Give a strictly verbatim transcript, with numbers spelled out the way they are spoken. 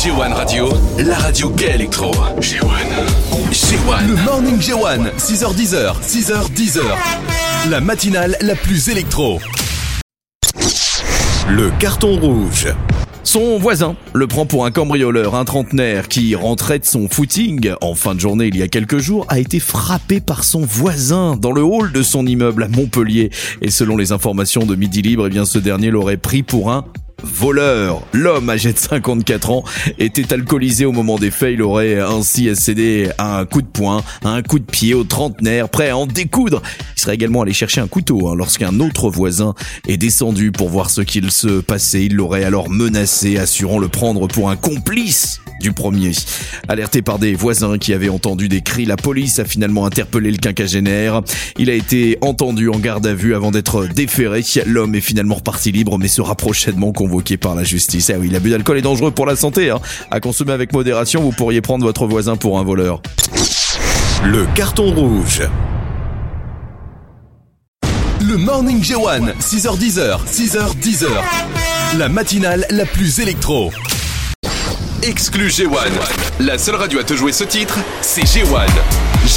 G un Radio, la radio gay électro. G un. G un. Le Morning G un, six heures dix, six heures dix. La matinale la plus électro. Le carton rouge. Son voisin le prend pour un cambrioleur. Un trentenaire qui rentrait de son footing en fin de journée il y a quelques jours a été frappé par son voisin dans le hall de son immeuble à Montpellier. Et selon les informations de Midi Libre, eh bien ce dernier l'aurait pris pour un voleur. L'homme, âgé de cinquante-quatre ans, était alcoolisé au moment des faits. Il aurait ainsi cédé à un coup de poing, à un coup de pied au trentenaire, prêt à en découdre. Il serait également allé chercher un couteau hein, lorsqu'un autre voisin est descendu pour voir ce qu'il se passait. Il l'aurait alors menacé, assurant le prendre pour un complice du premier. Alerté par des voisins qui avaient entendu des cris, la police a finalement interpellé le quinquagénaire. Il a été entendu en garde à vue avant d'être déféré. L'homme est finalement reparti libre mais sera prochainement convoqué par la justice. Ah oui, l'abus d'alcool est dangereux pour la santé. Hein. À consommer avec modération, vous pourriez prendre votre voisin pour un voleur. Le carton rouge. Le Morning G un, six heures dix, six heures dix. La matinale la plus électro. Exclu G un. La seule radio à te jouer ce titre, c'est G un.